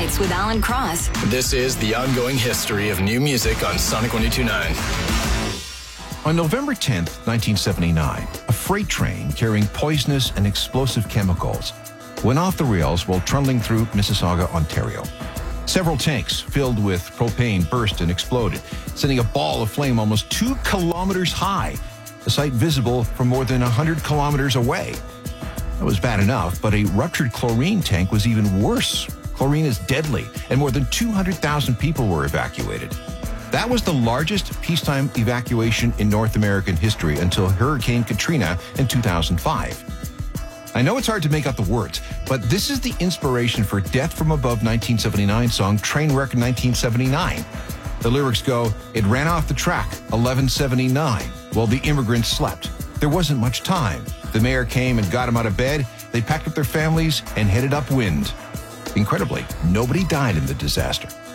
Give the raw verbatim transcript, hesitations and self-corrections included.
Nights with Alan Cross. This is the ongoing history of new music on Sonic one oh two point nine. On November tenth, nineteen seventy-nine, a freight train carrying poisonous and explosive chemicals went off the rails while trundling through Mississauga, Ontario. Several tanks filled with propane burst and exploded, sending a ball of flame almost two kilometers high, a sight visible from more than one hundred kilometers away. That was bad enough, but a ruptured chlorine tank was even worse. Chlorine is deadly, and more than two hundred thousand people were evacuated. That was the largest peacetime evacuation in North American history until Hurricane Katrina in two thousand five. I know it's hard to make out the words, but this is the inspiration for Death from Above nineteen seventy-nine song Trainwreck nineteen seventy-nine. The lyrics go, "It ran off the track, eleven seventy-nine, while the immigrants slept. There wasn't much time. The mayor came and got them out of bed. They packed up their families and headed upwind." Incredibly, nobody died in the disaster.